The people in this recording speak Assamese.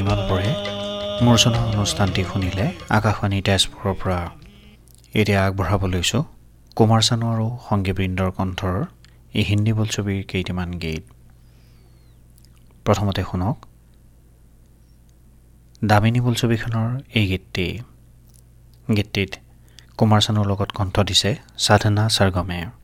মন পৰে মূৰ্ছনা অনুষ্ঠানটি শুনিলে আকাশবাণী তেজপুৰৰ পৰা এতিয়া আগবঢ়াব লৈছোঁ কুমাৰ চানু আৰু সংগীবৃন্দৰ কণ্ঠৰ এই হিন্দী বোলছবিৰ কেইটামান গীত। প্ৰথমতে শুনক দামিনী বোলছবিখনৰ এই গীতটিত কুমাৰ চানুৰ লগত কণ্ঠ দিছে সাধনা সৰগমে।